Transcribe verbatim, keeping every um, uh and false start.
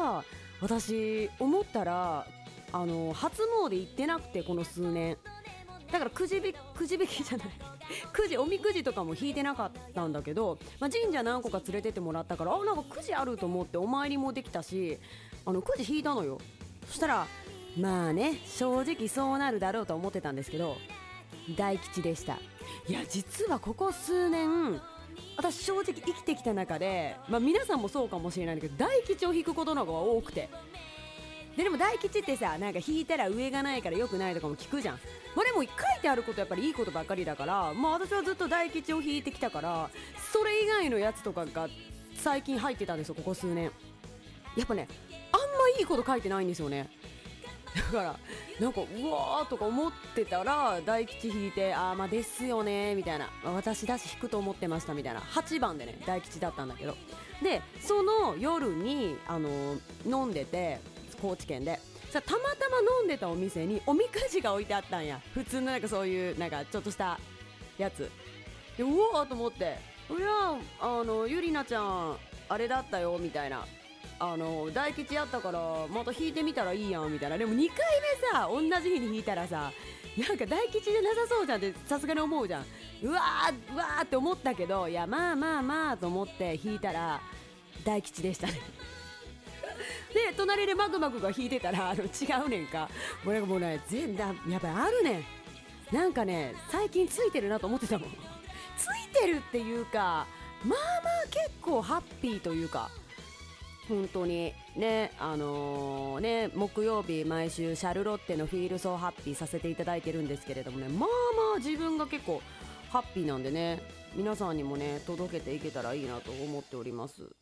さ、私思ったらあの初詣行ってなくてこの数年だからくじ引き、くじ引きじゃないくじおみくじとかも引いてなかったんだけど、まあ、神社何個か連れてってもらったからあなんかくじあると思ってお参りもできたし、あのくじ引いたのよ。そしたらまあね正直そうなるだろうと思ってたんですけど大吉でした。いや実はここ数年私正直生きてきた中で、まあ、皆さんもそうかもしれないんだけど大吉を引くことの方が多くて、ででも大吉ってさなんか引いたら上がないから良くないとかも聞くじゃん。まあでも書いてあることやっぱりいいことばっかりだから、まあ私はずっと大吉を引いてきたからそれ以外のやつとかが最近入ってたんですよここ数年。やっぱねあんまいいこと書いてないんですよね。だからなんかうわーとか思ってたら大吉引いてあーまあですよねみたいな、私だし引くと思ってましたみたいなはちばんでね大吉だったんだけど、でその夜にあのー、飲んでて高知県でさたまたま飲んでたお店におみくじが置いてあったんや。普通のなんかそういうなんかちょっとしたやつで、うわーと思って、いやあのゆりなちゃんあれだったよみたいな、あの大吉やったからまた引いてみたらいいやんみたいな。でもにかいめさ同じ日に引いたらさなんか大吉じゃなさそうじゃんってさすがに思うじゃん。うわーうわーって思ったけど、いやまあまあまあと思って引いたら大吉でしたねで隣でマグマグが引いてたらあの違うねんか、もうなんかもうね全然やっぱりあるねん、なんかね最近ついてるなと思ってたもんついてるっていうかまあまあ結構ハッピーというか本当にね、あのー、ね木曜日毎週シャルロッテのフィールソーハッピーさせていただいてるんですけれどもね、まあまあ自分が結構ハッピーなんでね、皆さんにもね届けていけたらいいなと思っております。